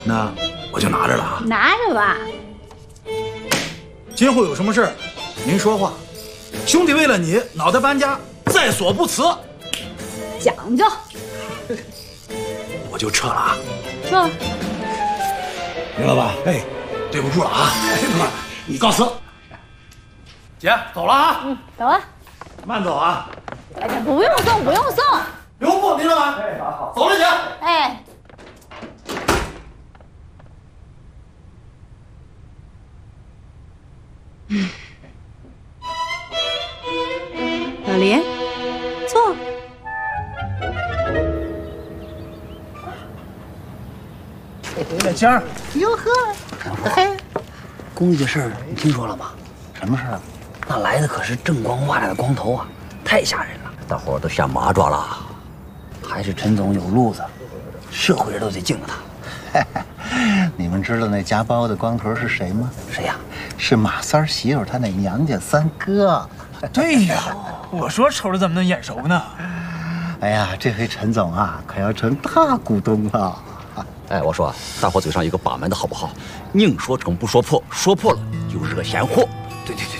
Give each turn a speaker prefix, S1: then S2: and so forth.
S1: 那我就拿着了啊。
S2: 拿着吧。
S1: 今后有什么事您说话。兄弟为了你，脑袋搬家，在所不辞。
S2: 讲究。
S1: 我就撤了啊。
S2: 撤。
S1: 明了吧？哎，对不住了啊。你告辞。姐，走了啊。
S2: 走啊。
S1: 慢走啊。
S2: 哎，不用送，不用送。
S1: 留步，明了吗？哎，好，走了，姐。
S2: 哎。
S3: 老林，坐。
S1: 小江儿，
S4: 哟呵，嘿，公寓的事儿你听说了吗？什么事儿？那来的可是锃光瓦亮的光头啊，太吓人了，大伙儿都吓麻爪了。还是陈总有路子，社会人都得敬着他。
S5: 你们知道那夹包的光头是谁吗？
S4: 谁呀？
S5: 是马三媳妇他那娘家三哥。
S6: 对呀，我说瞅着怎么能眼熟呢？
S5: 哎呀，这回陈总啊，可要成大股东了。
S4: 哎，我说，大伙嘴上一个把门的好不好？宁说成不说破，说破了就惹闲祸。
S6: 对对对。